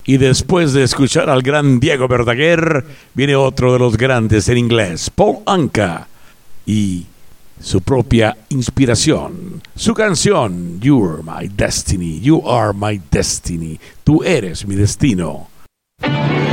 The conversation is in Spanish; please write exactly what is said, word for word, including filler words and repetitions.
Y después de escuchar al gran Diego Verdaguer, viene otro de los grandes en inglés, Paul Anka, y su propia inspiración, su canción, You're My Destiny, You Are My Destiny, tú eres mi destino.